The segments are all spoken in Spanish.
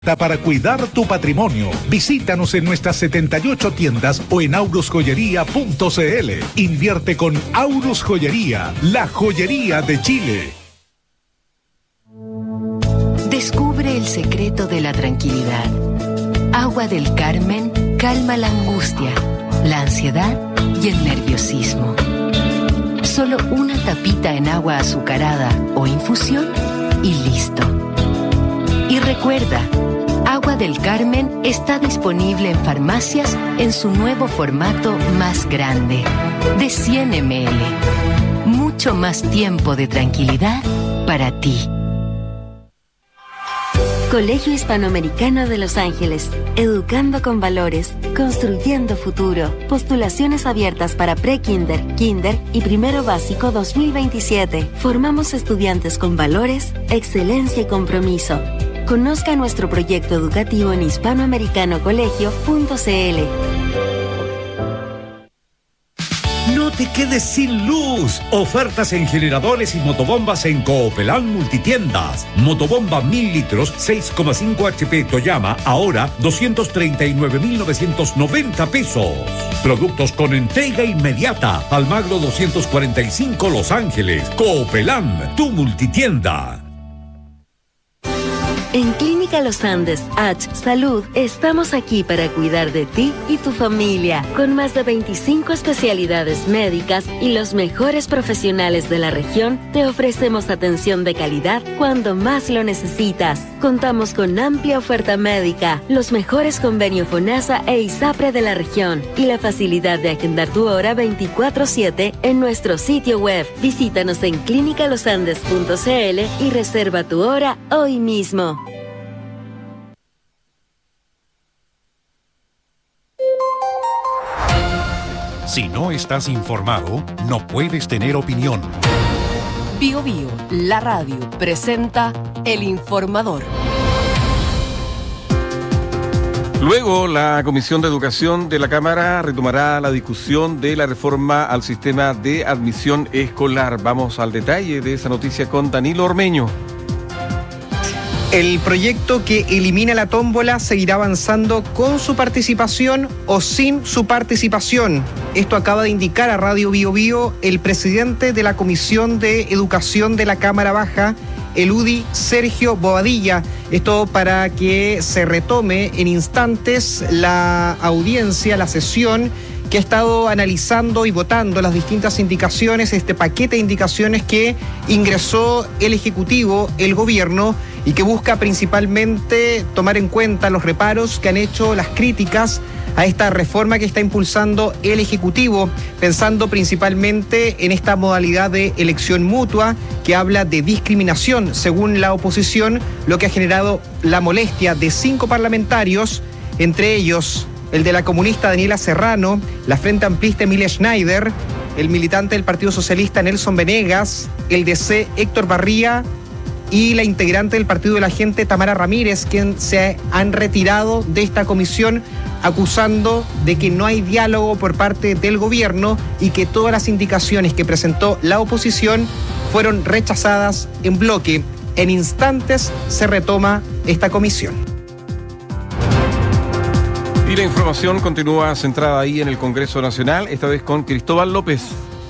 Para cuidar tu patrimonio, visítanos en nuestras 78 tiendas o en aurusjoyería.cl. Invierte con Aurus Joyería, la joyería de Chile. Descubre el secreto de la tranquilidad. Agua del Carmen calma la angustia, la ansiedad y el nerviosismo. Solo una tapita en agua azucarada o infusión y listo. Y recuerda, Agua del Carmen está disponible en farmacias en su nuevo formato más grande, de 100 ml. Mucho más tiempo de tranquilidad para ti. Colegio Hispanoamericano de Los Ángeles. Educando con valores, construyendo futuro. Postulaciones abiertas para pre-kinder, kinder y primero básico 2027. Formamos estudiantes con valores, excelencia y compromiso. Conozca nuestro proyecto educativo en hispanoamericanocolegio.cl. No te quedes sin luz. Ofertas en generadores y motobombas en Coopelán Multitiendas. Motobomba 1000 litros, 6,5 HP Toyama, ahora 239.990 pesos. Productos con entrega inmediata. Almagro 245 Los Ángeles. Coopelán, tu multitienda. En Clínica Los Andes, H Salud, estamos aquí para cuidar de ti y tu familia, con más de 25 especialidades médicas y los mejores profesionales de la región. Te ofrecemos atención de calidad cuando más lo necesitas. Contamos con amplia oferta médica, los mejores convenios FONASA e ISAPRE de la región y la facilidad de agendar tu hora 24/7 en nuestro sitio web. Visítanos en clinicalosandes.cl y reserva tu hora hoy mismo. Si no estás informado, no puedes tener opinión. Bio Bio, la radio, presenta El Informador. Luego, la Comisión de Educación de la Cámara retomará la discusión de la reforma al sistema de admisión escolar. Vamos al detalle de esa noticia con Danilo Ormeño. El proyecto que elimina la tómbola seguirá avanzando con su participación o sin su participación. Esto acaba de indicar a Radio Bio Bio el presidente de la Comisión de Educación de la Cámara Baja, el UDI Sergio Bobadilla. Esto para que se retome en instantes la audiencia, la sesión que ha estado analizando y votando las distintas indicaciones, este paquete de indicaciones que ingresó el Ejecutivo, el Gobierno, y que busca principalmente tomar en cuenta los reparos que han hecho, las críticas a esta reforma que está impulsando el Ejecutivo, pensando principalmente en esta modalidad de elección mutua que habla de discriminación, según la oposición, lo que ha generado la molestia de 5 parlamentarios, entre ellos el de la comunista Daniela Serrano, la Frente Amplista Emilia Schneider, el militante del Partido Socialista Nelson Venegas, el DC Héctor Barría y la integrante del Partido de la Gente Tamara Ramírez, quien se han retirado de esta comisión acusando de que no hay diálogo por parte del gobierno y que todas las indicaciones que presentó la oposición fueron rechazadas en bloque. En instantes se retoma esta comisión. Y la información continúa centrada ahí en el Congreso Nacional, esta vez con Cristóbal López.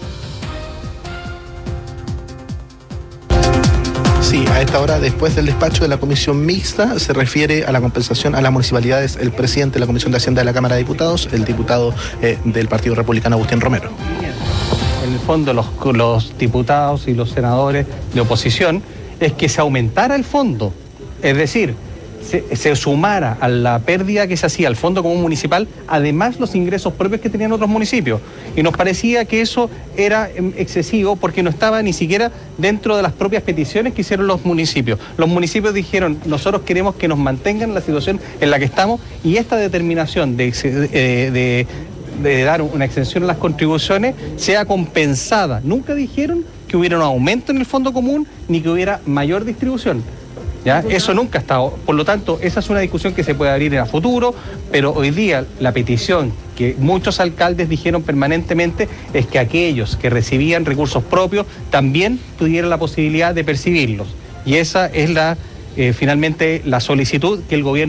Sí, a esta hora, después del despacho de la comisión mixta, se refiere a la compensación a las municipalidades el presidente de la Comisión de Hacienda de la Cámara de Diputados, el diputado del Partido Republicano, Agustín Romero. En el fondo, los diputados y los senadores de oposición es que se aumentara el fondo, es decir, se sumara a la pérdida que se hacía al Fondo Común Municipal, además los ingresos propios que tenían otros municipios. Y nos parecía que eso era excesivo porque no estaba ni siquiera dentro de las propias peticiones que hicieron los municipios. Los municipios dijeron, nosotros queremos que nos mantengan la situación en la que estamos, y esta determinación de dar una exención a las contribuciones sea compensada. Nunca dijeron que hubiera un aumento en el Fondo Común ni que hubiera mayor distribución. ¿Ya? Eso nunca ha estado. Por lo tanto, esa es una discusión que se puede abrir en el futuro, pero hoy día la petición que muchos alcaldes dijeron permanentemente es que aquellos que recibían recursos propios también tuvieran la posibilidad de percibirlos. Y esa es finalmente la solicitud que el gobierno